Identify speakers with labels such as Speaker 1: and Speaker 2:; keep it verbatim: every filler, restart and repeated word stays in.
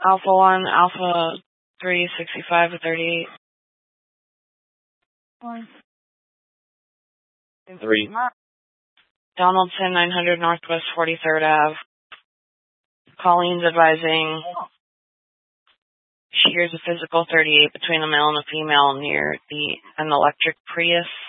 Speaker 1: Alpha one, Alpha three, sixty-five to thirty-eight.
Speaker 2: One.
Speaker 3: Three.
Speaker 1: Donaldson, nine hundred Northwest forty-third Avenue. Colleen's advising she hears a physical thirty-eight between a male and a female near the an electric Prius.